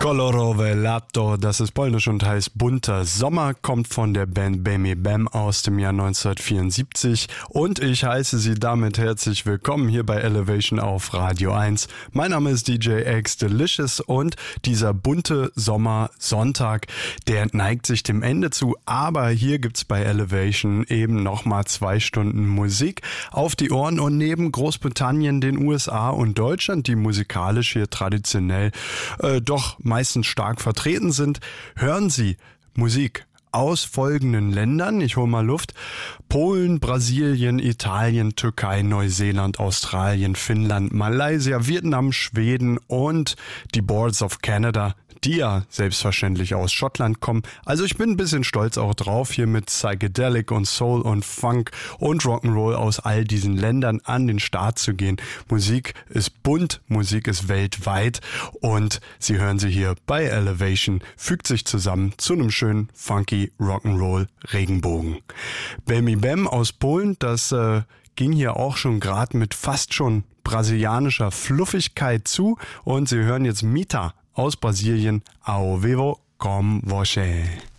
Kolorowe Lato, das ist polnisch und heißt Bunter Sommer, kommt von der Band Bemi Bem aus dem Jahr 1974 und ich heiße Sie damit herzlich willkommen hier bei Elevation auf Radio 1. Mein Name ist DJ X Delicious und dieser bunte Sommer-Sonntag, der neigt sich dem Ende zu, aber hier gibt's bei Elevation eben nochmal 2 Stunden Musik auf die Ohren und neben Großbritannien, den USA und Deutschland, die musikalisch hier traditionell doch meistens stark vertreten sind, hören Sie Musik aus folgenden Ländern. Ich hole mal Luft. Polen, Brasilien, Italien, Türkei, Neuseeland, Australien, Finnland, Malaysia, Vietnam, Schweden und die Boards of Canada, die ja selbstverständlich aus Schottland kommen. Also ich bin ein bisschen stolz auch drauf, hier mit Psychedelic und Soul und Funk und Rock'n'Roll aus all diesen Ländern an den Start zu gehen. Musik ist bunt, Musik ist weltweit und Sie hören sie hier bei Elevation, fügt sich zusammen zu einem schönen funky Rock'n'Roll Regenbogen. Bemi Bem aus Polen, das ging hier auch schon gerade mit fast schon brasilianischer Fluffigkeit zu und Sie hören jetzt Mita aus Brasilien, Ao Vivo com Você.